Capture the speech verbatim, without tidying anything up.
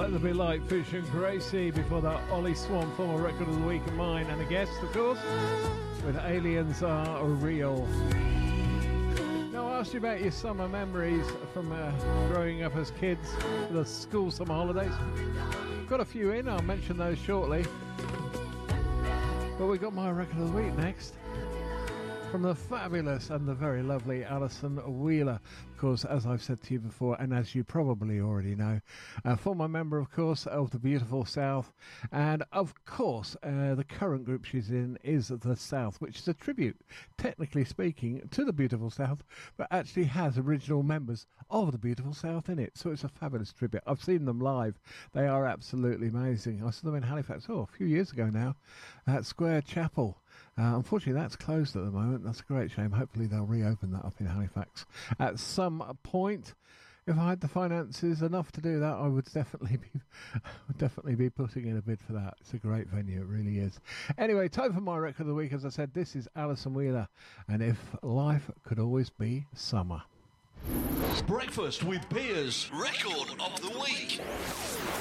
That'll be like Fish and Gracie. Before that, Ollie Swan, former record of the week of mine, and a guest, of course, with Aliens Are Real. Now, I asked you about your summer memories from uh, growing up as kids, the school summer holidays. Got a few in, I'll mention those shortly. But we got my record of the week next. From the fabulous and the very lovely Alison Wheeler. Of course, as I've said to you before, and as you probably already know, a former member, of course, of the Beautiful South. And, of course, uh, the current group she's in is The South, which is a tribute, technically speaking, to the Beautiful South, but actually has original members of the Beautiful South in it. So it's a fabulous tribute. I've seen them live. They are absolutely amazing. I saw them in Halifax, oh, a few years ago now, at Square Chapel. Uh, unfortunately, that's closed at the moment. That's a great shame. Hopefully, they'll reopen that up in Halifax at some point. If I had the finances enough to do that, I would definitely be, would definitely be putting in a bid for that. It's a great venue. It really is. Anyway, time for my record of the week. As I said, this is Alison Wheeler, and If Life Could Always Be Summer. Breakfast with Piers, record of the week.